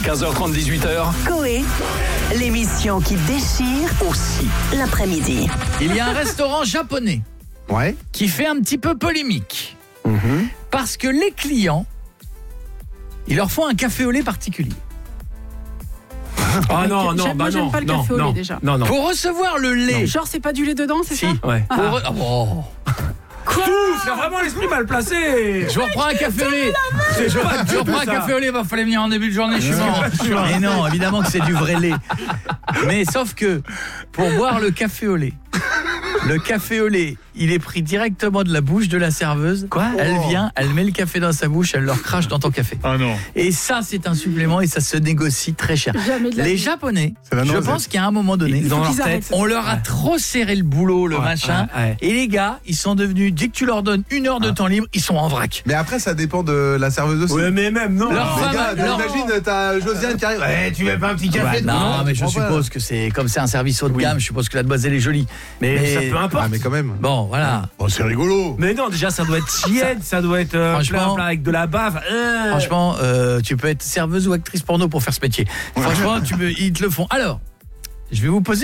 15h30, 18h. Coé, l'émission qui déchire aussi l'après-midi. Il y a un restaurant japonais qui fait un petit peu polémique. Parce que les clients, ils leur font un café au lait particulier. Ah non, non, Moi, j'aime pas le café au lait déjà. Non. Pour recevoir le lait... Genre, c'est pas du lait dedans, c'est ça? Ouais. Quoi Il a vraiment l'esprit mal placé. Je reprends un café au lait. Je reprends un café au lait, il fallait venir en début de journée, je suis mort. Mais non, évidemment que c'est du vrai lait. Mais sauf que, pour boire le café au lait, il est pris directement de la bouche de la serveuse. Quoi ? Elle vient, elle met le café dans sa bouche, elle leur crache dans ton café. Ah non. Et ça, c'est un supplément et ça se négocie très cher. Jamais de la Les vie. Japonais, je pense qu'à un moment donné, Dans leur qu'ils tête. arrêtent. on leur a trop serré le boulot, le Ouais, machin. ouais. Et les gars, ils sont devenus, dès que tu leur donnes 1 heure de temps libre, ils sont en vrac. Mais après, ça dépend de la serveuse aussi. Ouais, mais même non. Leur Mais femme, gars, imagine, t'as Josiane qui arrive. Ouais, tu veux pas un petit café? Non, mais je comprends pas. suppose que c'est comme c'est un service haut de gamme, je suppose que la demoiselle est jolie. Mais ça peu importe. Ah, mais quand même. Bon, voilà. Bon, c'est rigolo. Mais non, déjà ça doit être tiède, ça doit être Franchement- plein avec de la bave. Franchement, tu peux être serveuse ou actrice porno pour faire ce métier. Franchement, ils te le font. Alors, je vais vous poser